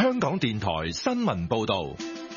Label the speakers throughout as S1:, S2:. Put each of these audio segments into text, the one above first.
S1: 香港電台新聞報道。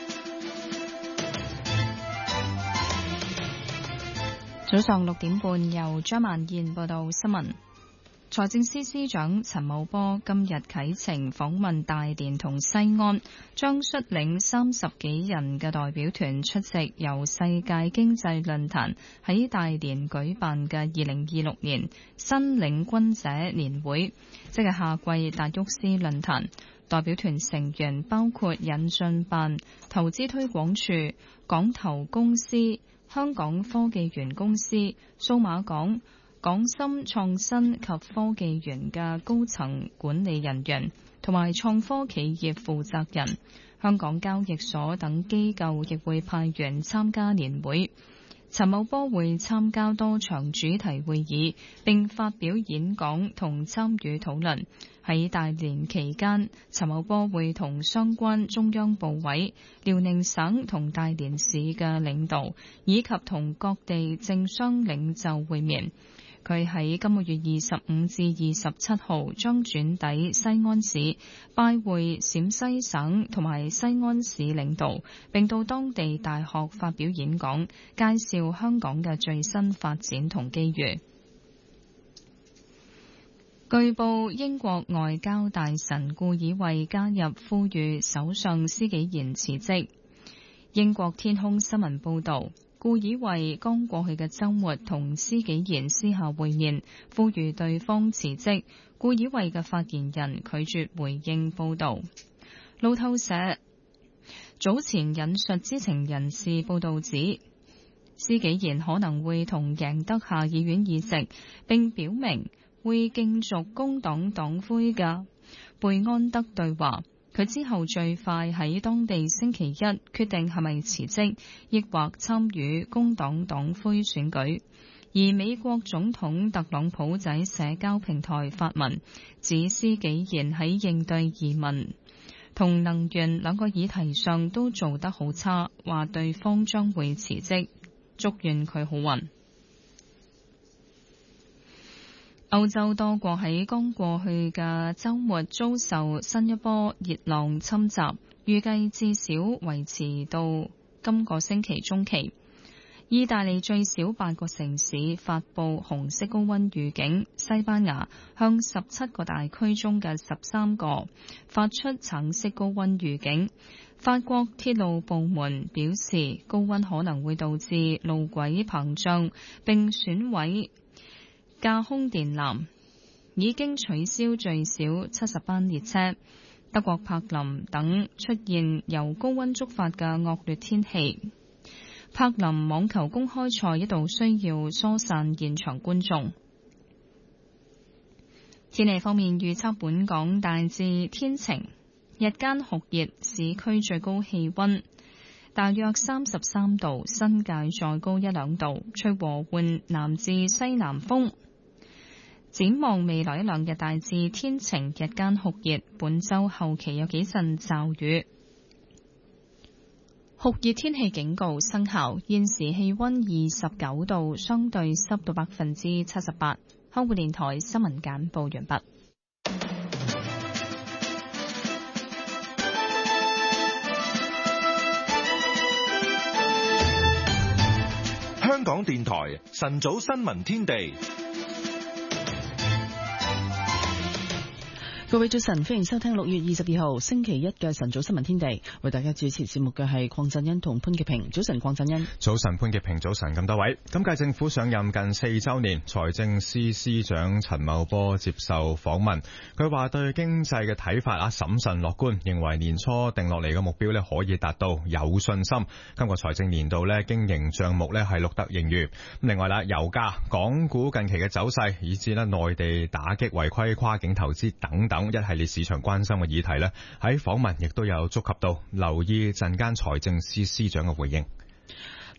S2: 早上6點半，由張萬燕報道新聞。財政司司長陳茂波今日啟程訪問大連同西安，將率領30幾人嘅代表團出席由世界經濟論壇喺大連舉辦嘅2026年新領軍者年會，即係夏季達沃斯論壇。代表團成員包括引進辦、投資推廣署、港投公司、香港科技園公司、數碼港、港深創新及科技園嘅高層管理人員同埋創科企業負責人，香港交易所等機構亦會派員參加年會。陳茂波會參加多場主題會議，並發表演講同參與討論。喺大連期間，陳茂波會同相關中央部委、遼寧省同大連市嘅領導，以及同各地政商領袖會面。佢喺今個月25至27號將轉抵西安市，拜會陝西省同埋西安市領導，並到當地大學發表演講，介紹香港嘅最新發展同機遇。據報，英國外交大臣顧以慧加入呼籲首相施紀賢辭職。英國天空新聞報導，顧以慧剛過去嘅週末同施紀賢私下會面，呼籲對方辭職。顧以慧嘅發言人拒絕回應報導。路透社早前引述知情人士報導指，施紀賢可能會同贏得下議院議席，並表明會競逐工黨黨魁嘅貝安德對話。佢之後最快喺當地星期一決定係咪辭職，抑或參與工黨黨魁選舉。而美國總統特朗普喺社交平台發文，指施紀賢喺應對移民同能源兩個議題上都做得好差，話對方將會辭職，祝願佢好運。歐洲多國喺剛過去嘅週末遭受新一波熱浪侵襲，預計至少維持到今個星期中期。意大利最少8個城市發布紅色高溫預警，西班牙向17個大區中嘅13個發出橙色高溫預警。法國鐵路部門表示，高溫可能會導致路軌膨脹並損毀架空電纜，已經取消最少70班列車。德國柏林等出現由高溫觸發嘅惡劣天氣，柏林網球公開賽一度需要疏散現場觀眾。天氣方面預測，本港大致天晴，日間酷熱，市區最高氣溫大約33度，新界再高1-2度，吹和緩南至西南風。展望未來1-2日大致天晴，日間酷熱，本週後期有幾陣驟雨。酷熱天氣警告生效，現時氣溫29度，相對濕度78%。香港電台新聞簡報完畢。
S1: 香港電台晨早新聞天地。
S3: 各位早晨，歡迎收聽6月22號星期一嘅晨早新聞天地，為大家主持節目嘅係鄺振恩同潘潔平。早晨，鄺振恩。
S4: 早晨，潘潔平。早晨，咁多位。今屆政府上任近4週年，財政司司長陳茂波接受訪問，佢話對經濟嘅睇法審慎樂觀，認為年初定落嚟嘅目標可以達到，有信心。今個財政年度經營帳目係錄得盈餘。另外油價、港股近期嘅走勢，以至內地打擊違規跨境投資等等。一系列市場關心嘅議題喺訪問亦都有觸及到，留意陣間財政司司長嘅回應。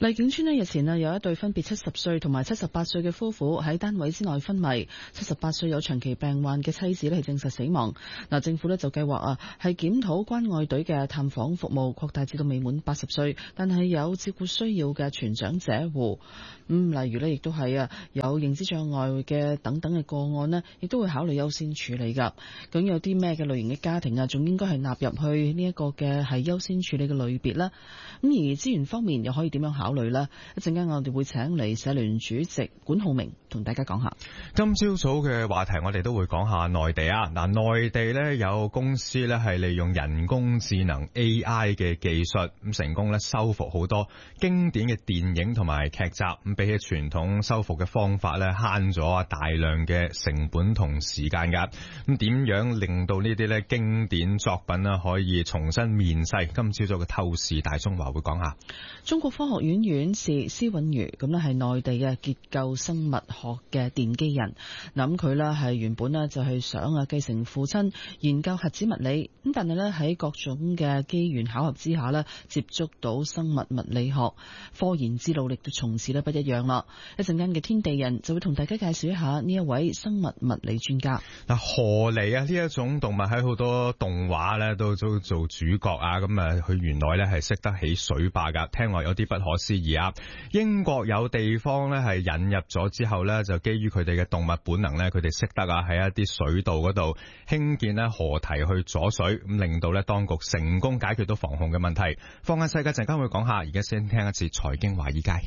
S3: 荔景邨日前有一對分別70歲同埋78歲嘅夫婦喺單位之內昏迷，78歲有長期病患嘅妻子係證實死亡。政府就計劃係檢討關愛隊嘅探訪服務，擴大至到未滿80歲但係有照顧需要嘅全長者戶。例如亦都係有認知障礙嘅等等嘅個案亦都會考慮優先處理㗎。究竟有啲咩嘅類型嘅家庭仲應該係納入去呢一個嘅係優先處理嘅類別呢？而資源方面又可以點樣考慮呢？一陣間我哋會請嚟社聯主席管浩鳴同大家講下。
S4: 今朝早嘅話題我哋都會講下內地啊。內地呢有公司呢係利用人工智能 AI 嘅技術成功修復好多經典嘅電影同埋劇集，比起傳統修復嘅方法呢慳咗大量嘅成本同時間㗎。點樣令到呢啲經典作品可以重新面世？今朝早嘅透視大中華會講下。
S3: 中國科學院院士施允如咁係內地嘅結構生物學嘅奠基人。咁佢係原本就係想繼承父親研究核子物理，但係喺各種嘅機緣巧合之下接觸到生物物理學，科研之路亦都從此不一樣啦。一陣間嘅天地人就會同大家介紹一下呢一位生物物理專家。
S4: 河狸呢一種動物喺好多動畫都做主角啊，咁佢原來係識得起水壩噶，聽落有啲不可思議啊！英國有地方係引入咗之後就基於佢哋嘅動物本能佢哋識得喺一啲水道嗰度興建河堤去阻水，咁令到當局成功解決到防洪嘅問題。放眼世界陣間會講下，而家先聽一次財經華爾街。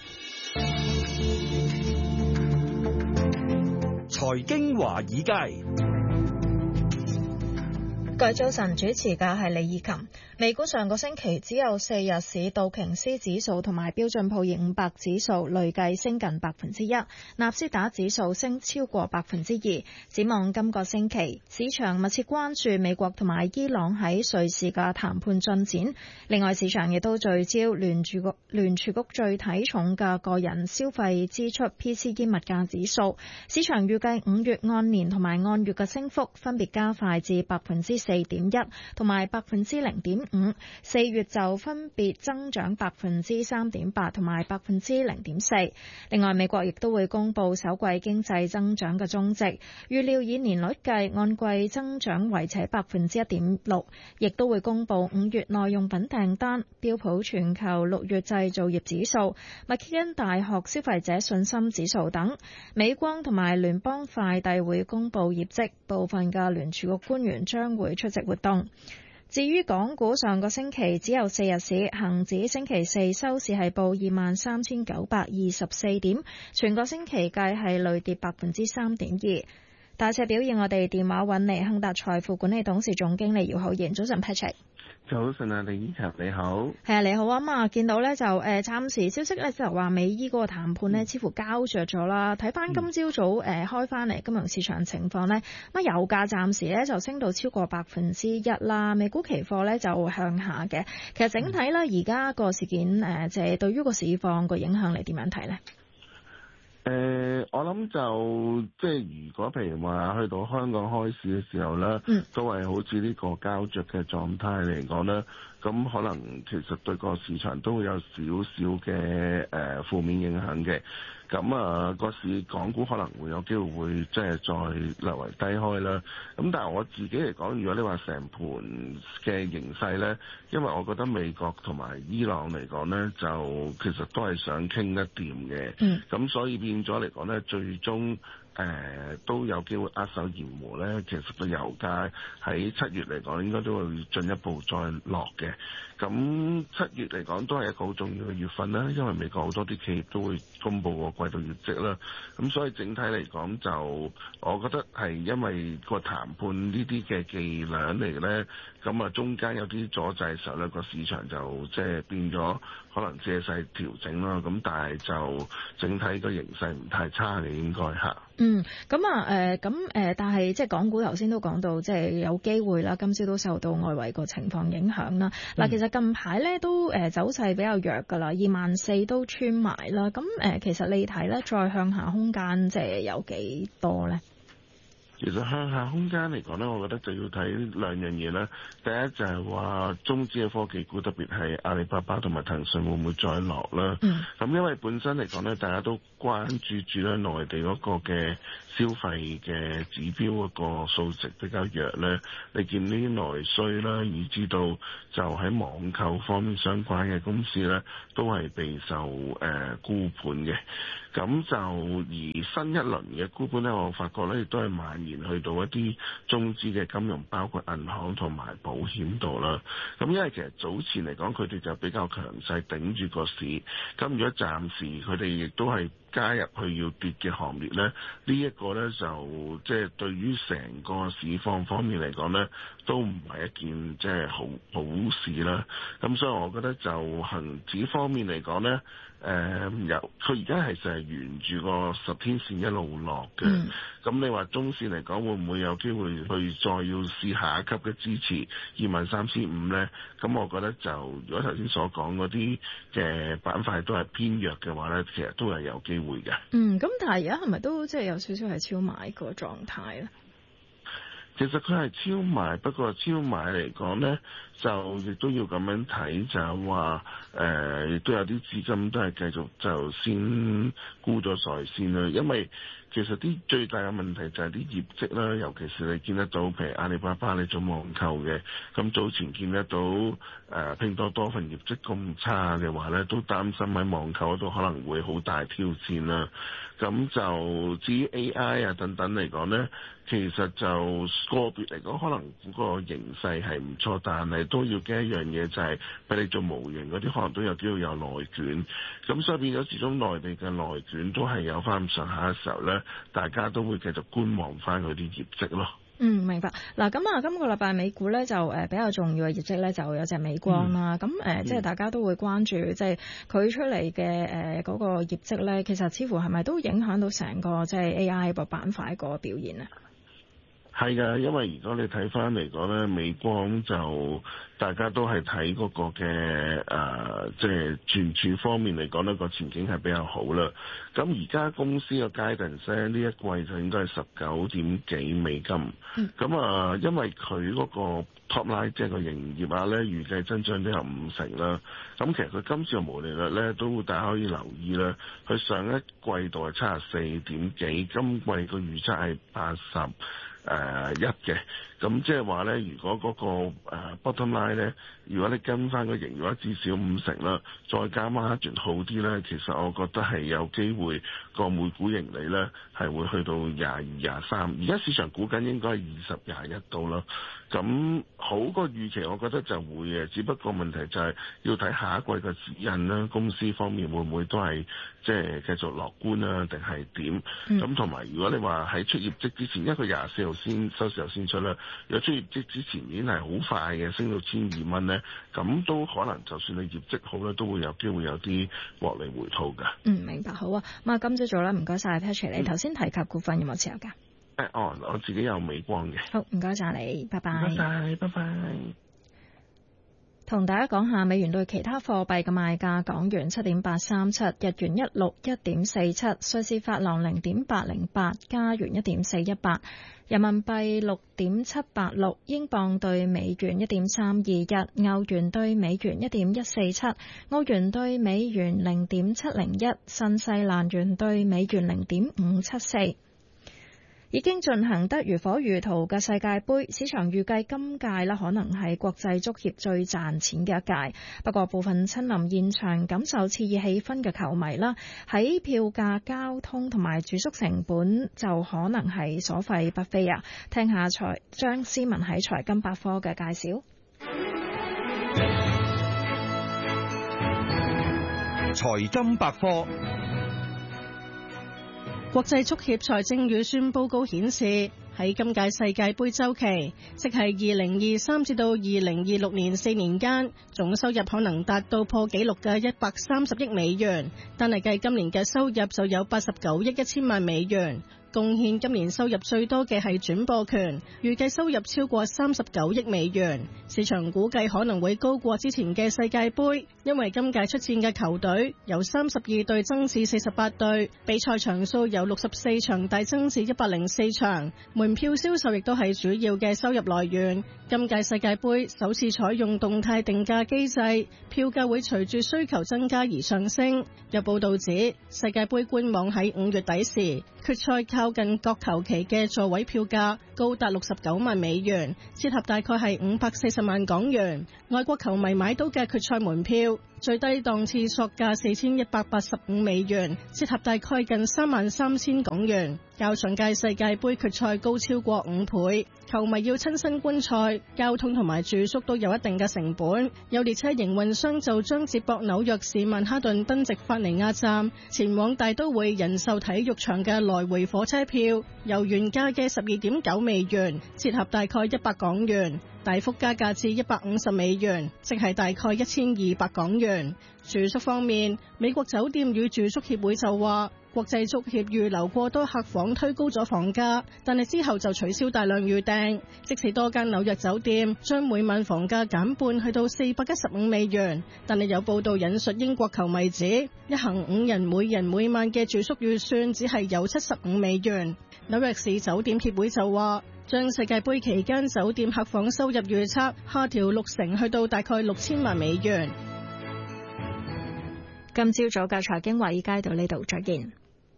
S5: 財經華爾街，
S6: 各位早晨，主持嘅係李以琴。美股上個星期只有4日市，道瓊斯指數同埋標準普爾500指數累計升近1%，納斯達指數升超過2%。展望今個星期，市場密切關注美國同埋伊朗喺瑞士嘅談判進展。另外，市場亦都聚焦聯儲局最睇重嘅個人消費支出 PCE 物價指數。市場預計5月按年同埋按月嘅升幅分別加快至4.1%同埋0.5%。4月就分別增長3.8%同埋0.4%。另外，美國亦都會公布首季經濟增長嘅終值，預料以年率計按季增長維持喺1.6%，亦都會公布5月耐用品訂單、標普全球6月製造業指數、密歇根大學消費者信心指數等。美光同埋聯邦快遞會公布業績，部分嘅聯儲局官員將會出席活動。至於港股上個星期只有4日市，恒指星期四收市係報23,924點，全個星期計係累跌3.2%。大市表現，我哋電話揾嚟亨達財富管理董事總經理姚浩然。早晨 Patrick。
S7: 早晨啊，李以琴你好。
S6: 係啊，你好啊嘛，見到咧就暫時消息咧就話美伊嗰個談判咧似乎交着咗啦。睇翻今朝早開翻嚟金融市場情況咧，油價暫時咧就升到超過1%啦，美股期貨咧就向下嘅。其實整體咧而家個事件即係對於個市況個影響你點樣睇咧？
S7: 我諗就即係如果譬如話去到香港開市嘅時候咧，都係好似呢個膠着嘅狀態嚟講咧，咁可能其實對個市場都會有少少嘅負面影響嘅。咁個市港股可能會有機會會即係再略為低開啦。咁但係我自己嚟講，如果你話成盤嘅形勢咧，因為我覺得美國同埋伊朗嚟講咧，就其實都係想傾得掂嘅。咁所以變咗嚟講咧，最終都有機會握手言和咧。其實個油價喺7月嚟講應該都會進一步再落嘅。咁7月嚟講都係一個好重要嘅月份啦，因為美國好多啲企業都會公布個季度業績啦。咁所以整體嚟講就，我覺得係因為個談判呢啲嘅伎倆嚟咧，咁中間有啲阻滯嘅時候咧，個市場就即係變咗可能借勢調整啦。咁但係就整體個形勢唔太差嘅應該嚇。
S6: 但係即係港股頭先都講到，即係有機會啦，今朝都受到外圍個情況影響啦。其實近排咧都走勢比較弱㗎啦，24,000都穿埋啦。咁其實你睇咧，再向下空間即係有幾多咧？
S7: 其實向下空間嚟講咧，我覺得就要睇兩樣嘢啦。第一就係話中資嘅科技股，特別係阿里巴巴同埋騰訊會唔會再落啦？咁因為本身嚟講咧，大家都關注住咧內地嗰個嘅消費嘅指標嗰個數值比較弱咧。你見呢啲內需啦，以至到就喺網購方面相關嘅公司咧，都係備受沽盤嘅。咁就而新一輪嘅沽盤咧，我發覺咧亦都係蔓延去到一啲中資嘅金融，包括銀行同埋保險度啦。咁因為其實早前嚟講，佢哋就比較強勢頂住個市。咁如果暫時佢哋亦都係加入去要跌嘅行列咧，呢一個咧就即係對於成個市況方面嚟講咧，都唔係一件即係好事啦。咁所以我覺得就恆指方面嚟講咧，佢而家係就係沿住個10天線一路落嘅。咁你話中線嚟講，會唔會有機會去再要試下一級嘅支持23,500咧？咁我覺得就如果頭先所講嗰啲嘅板塊都係偏弱嘅話咧，其實都係有機會嘅。
S6: 咁但係而家係咪都即係有少少係超買個狀態咧？
S7: 其實佢係超賣，不過超賣嚟講呢，就亦都要咁樣睇，就係話亦都有啲資金都係繼續就先沽咗在先啦，因為其實啲最大嘅問題就係啲業績啦，尤其是你見得到，譬如阿里巴巴你做網購嘅，咁早前見得到拼多多份業績咁差嘅話呢，都擔心喺網購嗰度可能會好大挑戰啦。咁就至於 AI 啊等等嚟講呢，其實就個別嚟講，可能嗰個形勢係唔錯，但係都要驚一樣嘢，就係俾你做模型嗰啲，可能都有機會有內卷。咁所以變咗，始終內地嘅內卷都係有翻咁上下嘅時候呢，大家都會繼續觀望翻佢啲業績咯。
S6: 明白。嗱，咁啊，今個禮拜美股咧就比較重要嘅業績咧，就有隻美光啦。咁即係大家都會關注，即係佢出嚟嘅嗰個業績咧，其實似乎係咪都影響到成個即係 AI 個板塊個表現咧？
S7: 係㗎，因為如果你睇翻嚟講咧，美光就大家都係睇嗰個嘅即係存儲方面嚟講呢個前景係比較好啦。咁而家公司嘅 guidance 呢一季就應該係19點幾美金。咁因為佢嗰個 top line 即係個營業額咧，預計增長都有50%啦。咁其實佢今次嘅毛利率咧，都大家可以留意啦。佢上一季度係74點幾，今季個預測係81嘅。咁即係話咧，如果嗰個bottom line 咧，如果你跟翻個營業額至少50%啦，再加 margin 好啲咧，其實我覺得係有機會個每股盈利咧係會去到22、23。而家市場估緊應該係20、21度啦。咁好過預期，我覺得就會嘅。只不過問題就係要睇下一季嘅指引啦，公司方面會唔會都係即係繼續樂觀啊，定係點？咁同埋如果你話喺出業績之前，因為佢24號先收市後先出啦，如果出業績之前已經係好快嘅，升到1,200蚊咧，咁都可能就算你業績好咧，都會有機會有啲獲利回吐㗎。
S6: 明白，好啊。咁啊，今朝早啦，唔該晒 Patrick，你頭先提及股份有冇持有㗎？
S7: 我自己有美光嘅。好，
S6: 唔該晒你，拜拜。
S7: 唔該晒，拜拜。
S6: 同大家講下美元對其他貨幣嘅賣價：港元7.837，日元161.47，瑞士法郎0.808，加元1.418，人民幣6.786，英鎊對美元1.321，歐元對美元1.147，澳元對美元0.701，新西蘭元對美元0.574。已經進行得如火如荼嘅世界盃，市場預計今屆可能係國際足協最賺錢嘅一屆。不過部分親臨現場感受熾熱氣氛嘅球迷啦，喺票價、交通同埋住宿成本就可能係所費不菲啊！聽下張思文喺財金百科嘅介紹。
S5: 財金百科。
S8: 國際足協財政預算報告顯示，喺今屆世界盃週期，即係2023至到2026年4年間，總收入可能達到破紀錄嘅130億美元，但係計今年嘅收入就有89億1千萬美元。 貢獻今年收入最多嘅係轉播權，預計收入超過39億美元。市場估計可能會高過之前嘅世界盃，因為今屆出戰嘅球隊由32隊增至48隊，比賽場數由64場大增至104場。門票銷售亦都係主要嘅收入來源。今屆世界盃首次採用動態定價機制，票價會隨住需求增加而上升。有報道指，世界盃官網喺5月底時，決賽靠近各球期嘅座位票價高達69萬美元，折合大概係540萬港元。外國球迷買到嘅決賽門票最低檔次索價4185美元，折合大概近33000港元，較上屆世界盃決賽高超過5倍。球迷要親身觀賽，交通同埋住宿都有一定嘅成本。有列車營運商就將接駁紐約市曼哈頓賓夕法尼亞站前往大都會人壽體育場嘅來回火車票，由原價嘅12.9美元，折合大概100港元，大幅加價至150美元，即係大概1200港元。住宿方面，美國酒店與住宿協會就話，國際足協預留過多客房，推高咗房價，但係之後就取消大量預訂，即使多間紐約酒店將每晚房價減半去到415美元，但係有報道引述英國球迷指，一行5人每人每晚嘅住宿預算只係有75美元。紐約市酒店協會就話，將世界盃期間酒店客房收入預測下調60%，去到大概6000萬美元。
S6: 今朝早嘅財經華爾街到呢度再見。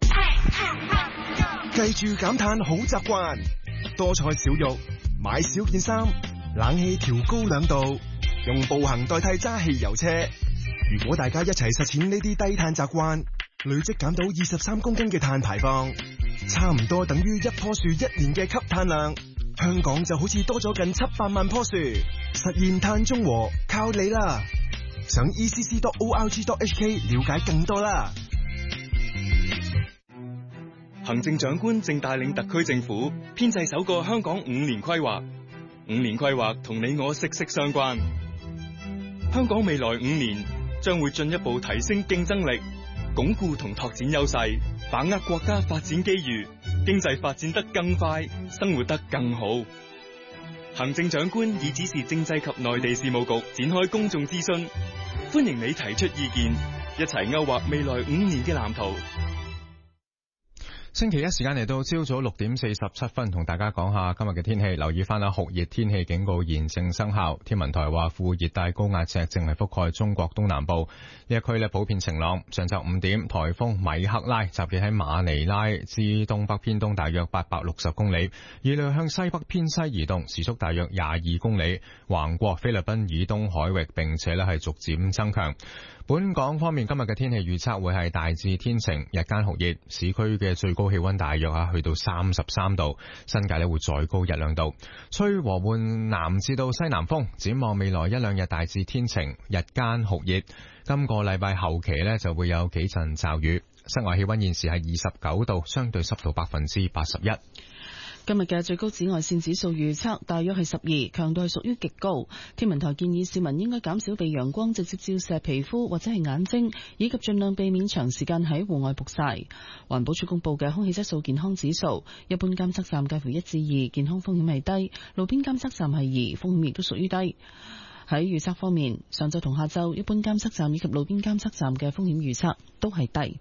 S5: 記住減碳好習慣，多菜少肉，買少件衫，冷氣調高2度，用步行代替揸汽油車。如果大家一齊實踐呢啲低碳習慣，累積減到23公斤嘅碳排放，差唔多等於一棵樹1年嘅吸碳量。香港就好似多咗近700萬棵樹，實現碳中和靠你啦！上 ECC.org.hk 了解更多啦。
S9: 行政長官正帶領特區政府編製首個香港5年規劃，5年規劃同你我息息相關。香港未來5年將會進一步提升競爭力，鞏固同拓展優勢，把握國家發展機遇，經濟發展得更快，生活得更好。行政長官已指示政制及內地事務局展開公眾諮詢，歡迎你提出意見，一齊勾畫未來5年嘅藍圖。
S4: 星期一時間嚟到朝早6點47分，同大家講下今日嘅天氣。留意翻啦，酷熱天氣警告現正生效。天文台話副熱帶高壓脊正係覆蓋中國東南部，呢一區咧普遍晴朗。上晝5點，颱風米克拉集結喺馬尼拉至東北偏東大約860公里，預料向西北偏西移動，時速大約22公里，橫過菲律賓以東海域，並且咧係逐漸增強。本港方面，今日嘅天氣預測會係大致天晴，日間酷熱，市區嘅最高氣溫大約去到33度，新界咧會再高1-2度，吹和緩南至到西南風。展望未來1-2日大致天晴，日間酷熱。今個禮拜後期咧就會有幾陣驟雨。室外氣溫現時係29度，相對濕度81%。
S3: 今日嘅最高紫外線指數預測大約係12，強度係屬於極高。天文台建議市民應該減少被陽光直接照射皮膚或者係眼睛，以及盡量避免長時間喺戶外曝曬。環保署公布嘅空氣質素健康指數，一般監測站介乎1至2，健康風險係低；路邊監測站係2，風險亦都屬於低。喺預測方面，上晝同下晝一般監測站以及路邊監測站嘅風險預測都係低。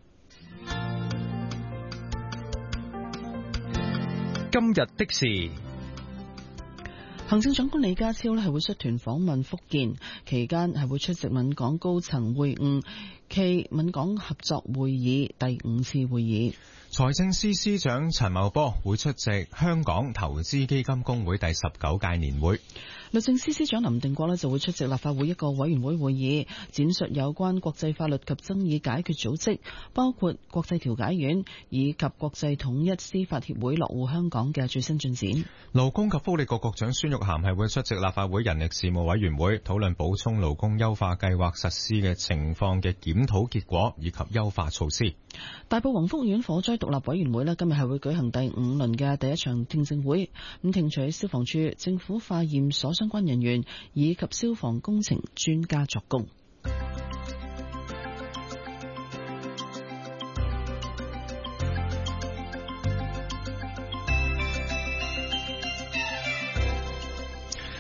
S5: 今日的事，
S3: 行政長官李家超係會率團訪問福建，期間係會出席閩港高層會晤暨閩港合作會議第5次會議。
S4: 財政司司長陳茂波會出席香港投資基金公會第19屆年會。
S3: 律政司司長林定國就會出席立法會一個委員會會議，展述有關國際法律及爭議解決組織，包括國際調解院以及國際統一司法協會落戶香港嘅最新進展。
S4: 勞工及福利局局長孫玉菡係會出席立法會人力事務委員會，討論補充勞工優化計劃實施嘅情況嘅檢討結果以及優化措施。
S3: 大埔宏福苑火災獨立委員會今日係會舉行第5輪嘅第一場聽證會，咁聽取消防處、政府化驗所相關人員以及消防工程專家作供。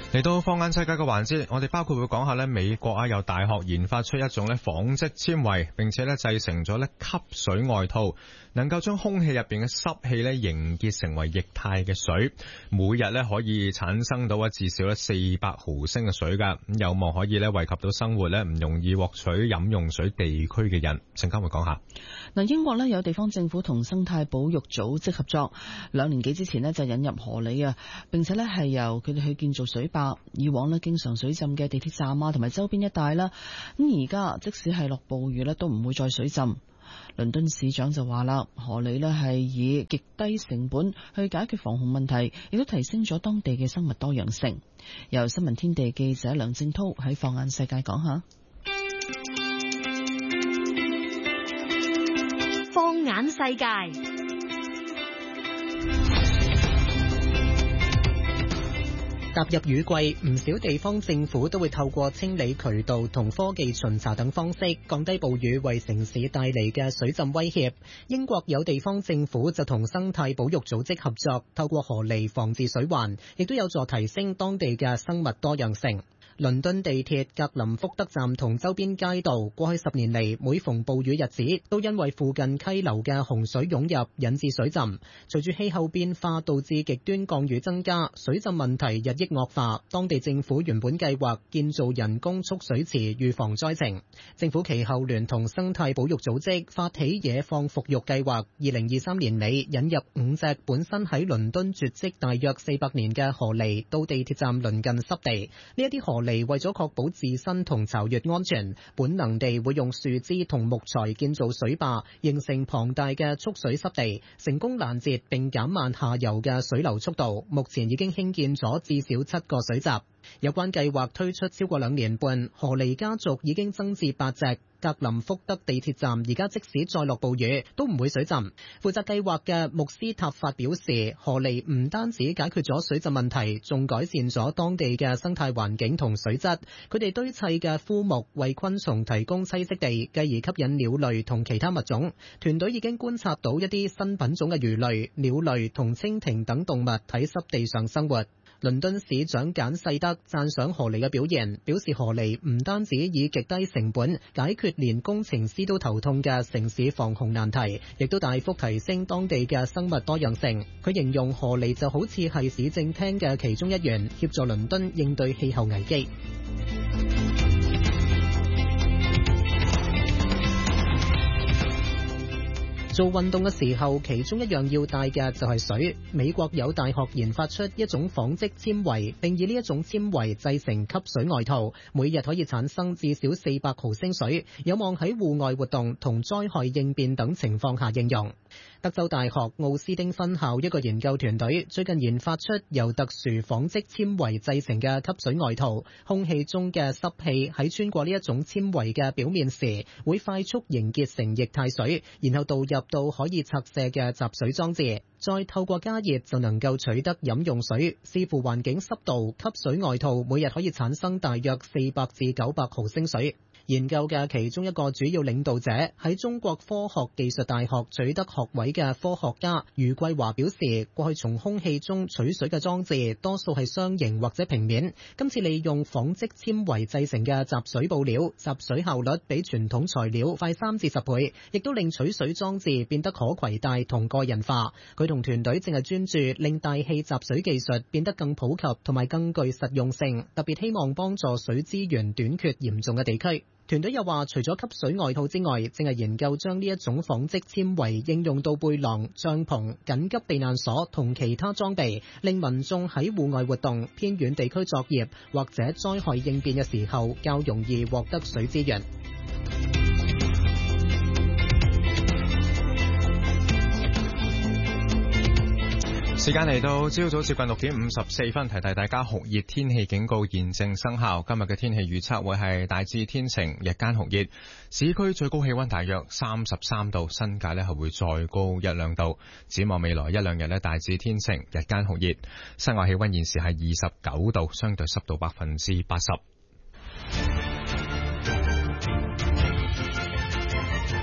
S4: 嚟到放眼世界嘅環節，我哋包括會講下咧，美國有大學研發出一種咧紡織纖維，並且咧製成咗咧吸水外套，能夠將空氣入邊嘅濕氣咧凝結成為液態嘅水，每日咧可以產生到至少咧400毫升嘅水噶，咁有望可以咧惠及到生活咧唔容易獲取飲用水地區嘅人。陣間會講下。
S3: 嗱，英國咧有地方政府同生態保育組織合作，2年幾之前咧就引入河狸啊，並且咧係由佢哋去建造水壩。以往咧經常水浸嘅地鐵站啊同埋周邊一帶啦，咁而家即使係落暴雨咧都唔會再水浸。倫敦市長就話啦，河狸咧係以極低成本去解決防洪問題，亦都提升咗當地嘅生物多樣性。由新聞天地記者梁正濤喺放眼世界講下。
S10: 放眼世界。踏入雨季，唔少地方政府都會透過清理渠道同科技巡查等方式，降低暴雨為城市帶嚟嘅水浸威脅。英國有地方政府就同生態保育組織合作，透過河狸防治水患，亦都有助提升當地嘅生物多樣性。倫敦地鐵格林福德站同周邊街道過去10年嚟，每逢暴雨日子，都因為附近溪流嘅洪水湧入，引致水浸。隨住氣候變化導致極端降雨增加，水浸問題日益惡化。當地政府原本計劃建造人工蓄水池預防災情。政府其後聯同生態保育組織發起野放復育計劃，2023年尾引入5隻本身喺倫敦絕跡大約400年嘅河狸到地鐵站鄰近濕地。呢一啲河狸為咗確保自身同巢穴安全，本能地會用樹枝同木材建造水壩，形成龐大嘅蓄水濕地，成功攔截並減慢下游嘅水流速度。目前已經興建咗至少7個水閘。有關計劃推出超過2年半，河狸家族已經增至8隻。格林福德地鐵站而家即使再落暴雨都唔會水浸。負責計劃嘅穆斯塔法表示，河狸唔單止解決咗水浸問題，仲改善咗當地嘅生態環境同水質。佢哋堆砌嘅枯木為昆蟲提供棲息地，繼而吸引鳥類同其他物種。團隊已經觀察到一啲新品種嘅魚類、鳥類同蜻蜓等動物喺濕地上生活。倫敦市長簡世德讚賞河狸嘅表現，表示河狸唔單止以極低成本解決連工程師都頭痛嘅城市防洪難題，亦都大幅提升當地嘅生物多樣性。佢形容河狸就好似係市政廳嘅其中一員，協助倫敦應對氣候危機。做運動嘅時候，其中一樣要帶嘅就係水。美國有大學研發出一種紡織纖維，並以呢一種纖維製成吸水外套，每日可以產生至少400毫升水，有望喺戶外活動同災害應變等情況下應用。德州大學奧斯丁分校一個研究團隊最近研發出由特殊紡織纖維製成嘅吸水外套，空氣中嘅濕氣喺穿過呢一種纖維嘅表面時，會快速凝結成液態水，然後導入到可以拆卸嘅集水裝置，再透過加熱就能夠取得飲用水。視乎環境濕度，吸水外套每日可以產生大約400至900毫升水。研究嘅其中一個主要領導者喺中國科學技術大學取得學位嘅科學家余桂華表示，過去從空氣中取水嘅裝置多數係雙形或者平面，今次利用紡織纖維製成嘅集水布料，集水效率比傳統材料快3至10倍，亦都令取水裝置變得可攜帶同個人化。佢同團隊正係專注令大氣集水技術變得更普及同埋更具實用性，特別希望幫助水資源短缺嚴重嘅地區。團隊又話，除咗吸水外套之外，正係研究將呢一種紡織纖維應用到背囊、帳篷、緊急避難所同其他裝備，令民眾喺戶外活動、偏遠地區作業或者災害應變嘅時候較容易獲得水資源。
S4: 時間嚟到朝早接近6點54分，提提大家酷熱天氣警告現正生效。今日嘅天氣預測會係大致天晴，日間酷熱，市區最高氣溫大約33度，新界係會再高1-2度。展望未來1-2日大致天晴，日間酷熱，室外氣溫現時係29度，相對濕度80%。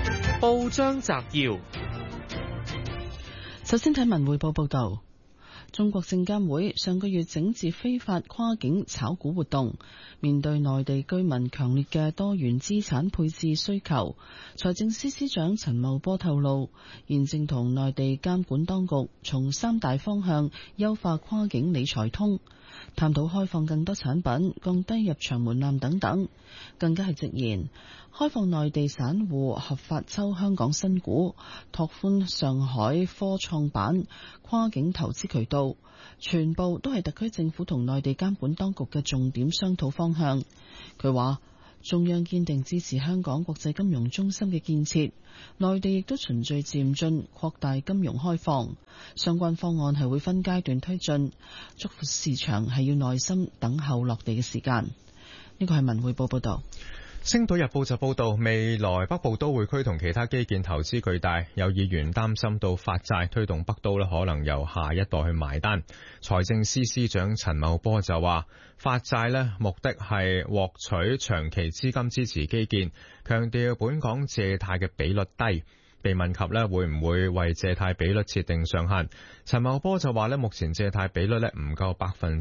S11: 報章摘要，
S3: 首先睇文匯報報道。 中國證監會上個月整治非法跨境炒股活動，面對內地居民強烈嘅多元資產配置需求，財政司司長陳茂波透露，現正同內地監管當局從3大方向優化跨境理財通，探討開放更多產品、降低入場門檻等等，更加係直言開放內地散戶合法抽香港新股，拓寬上海科創板跨境投資渠道，全部都係特區政府同內地監管當局嘅重點商討方向。佢話中央堅定支持香港國際金融中心嘅建設，內地亦都循序漸進擴大金融開放，相關方案係會分階段推進，觸發市場係要耐心等候落地嘅時間。呢個係文匯報報道。
S4: 星島日報就報道，未來北部都會區同其他基建投資巨大，有議員擔心到發債推動北都可能由下一代去埋單。財政司司長陳茂波就話，發債目的係獲取長期資金支持基建，強調本港借貸嘅比率低。被問及會唔會為借貸比率設定上限，陳茂波就話目前借貸比率唔夠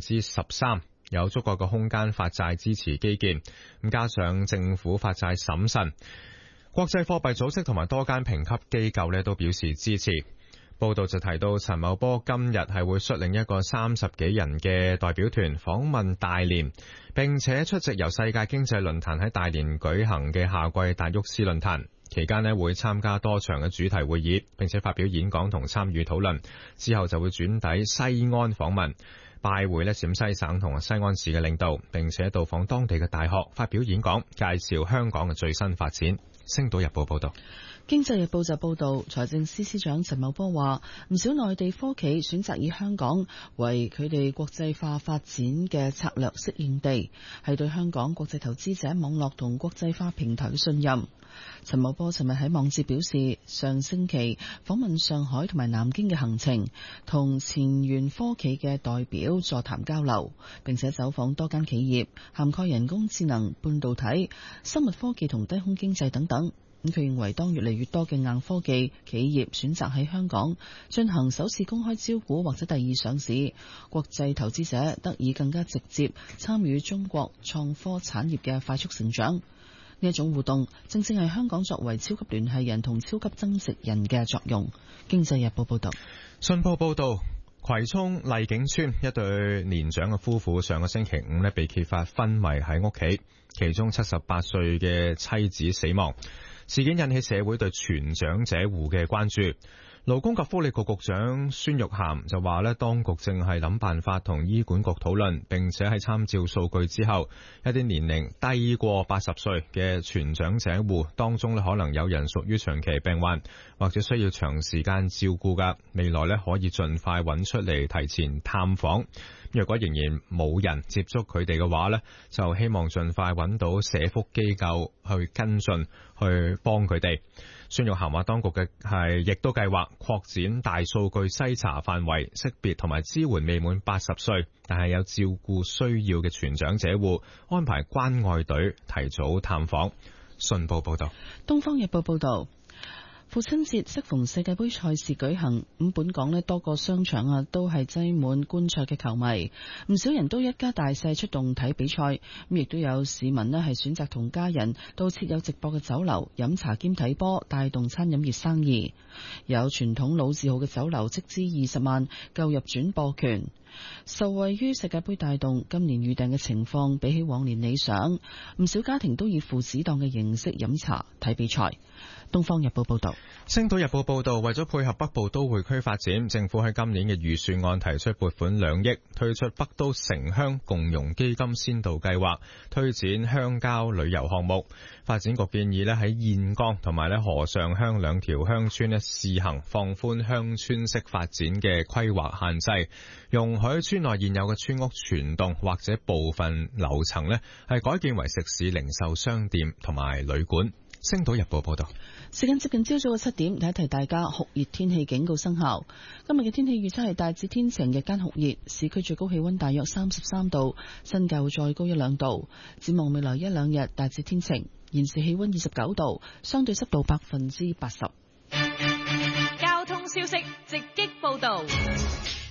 S4: 13%。有足夠嘅空間發債支持基建，咁加上政府發債審慎，國際貨幣組織同埋多間評級機構都表示支持。報道就提到，陳茂波今日係會率領一個30幾人嘅代表團訪問大連，並且出席由世界經濟論壇喺大連舉行嘅夏季達沃斯論壇。期間會參加多場嘅主題會議，並且發表演講同參與討論。之後就會轉抵西安訪問，拜會陝西省同西安市嘅領導，並且到訪當地嘅大學發表演講，介紹香港嘅最新發展。星島日報報道。
S3: 經濟日報就報道，財政司司長陳茂波話，唔少內地科企選擇以香港為佢哋國際化發展嘅策略適應地，係對香港國際投資者網絡同國際化平台嘅信任。陳茂波尋日喺網誌表示，上星期訪問上海同埋南京嘅行程，同前沿科企嘅代表座談交流，並且走訪多間企業，涵蓋人工智能、半導體、生物科技同低空經濟等等。咁佢認為，當越嚟越多嘅硬科技企業選擇喺香港進行首次公開招股或者第二上市，國際投資者得以更加直接參與中國創科產業嘅快速成長。呢一種互動正正係香港作為超級聯繫人同超級增值人嘅作用。經濟日報報道。
S4: 信報報道，葵涌麗景村一對年長嘅夫婦上個星期五被揭發昏迷喺屋企，其中78歲嘅妻子死亡。事件引起社會對全長者戶嘅關注。勞工及福利局局長孫玉菡就話當局正係諗辦法同醫管局討論，並且喺參照數據之後，一啲年齡低過80歲嘅全長者戶當中可能有人屬於長期病患或者需要長時間照顧㗎，未來可以盡快揾出嚟提前探訪。若果仍然冇人接觸佢哋嘅話就希望盡快揾到社福機構去跟進，去幫佢哋。孫玉菡話，當局亦都計劃擴展大數據篩查範圍，識別同埋支援未滿80歲但係有照顧需要嘅全長者戶，安排關愛隊提早探訪。信報報道。
S3: 東方日報報道，父親節適逢世界盃賽事舉行，咁本港多個商場都係擠滿觀賽嘅球迷，唔少人都一家大細出動睇比賽，咁亦都有市民係選擇同家人到設有直播嘅酒樓飲茶兼睇波，帶動餐飲業生意。有傳統老字號嘅酒樓斥資20萬購入轉播權，受惠於世界盃帶動，今年預訂嘅情況比起往年理想，唔少家庭都以父子檔嘅形式飲茶睇比賽。東方日報報道。
S4: 星島日報報道，為咗配合北部都會區發展，政府喺今年嘅預算案提出撥款2億，推出北都城鄉共融基金先導計劃，推展鄉郊旅遊項目。發展局建議喺燕江同埋河上鄉2條鄉村試行放寬鄉村式發展嘅規劃限制，容許村內現有嘅村屋全棟或者部分樓層係改建為食肆、零售商店同埋旅館。星島日報報道。
S3: 時間接近朝早嘅7點，提一提大家酷熱天氣警告生效。今日嘅天氣預測係大致天晴，日間酷熱，市區最高氣溫大約33度，新界會再高1-2度。展望未來1-2日大致天晴，現時氣溫29度，相對濕度80%。
S11: 交通消息直擊報道。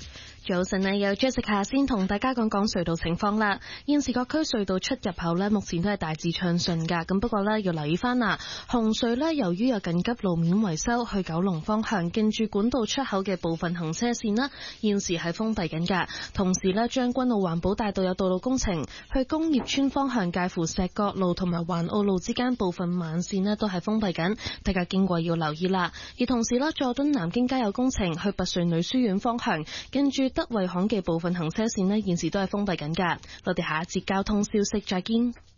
S11: 早晨呢，有 Jessica 先同大家講隧道情況啦。現時各區隧道出入口呢，目前都係大致暢順噶。咁不過呢，要留意翻啦，紅隧呢，由於有緊急路面維修，去九龍方向近住管道出口嘅部分行車線啦，現時係封閉緊噶。同時呢，將軍澳環保大道有道路工程，去工業村方向介乎石角路同埋環澳路之間部分慢線呢，都係封閉緊，大家經過要留意啦。而同時呢，佐敦南京街有工程，去拔萃女書院方向跟住德惠巷嘅部分行車線呢，現時都係封閉緊㗎。我哋下一節交通消息再見。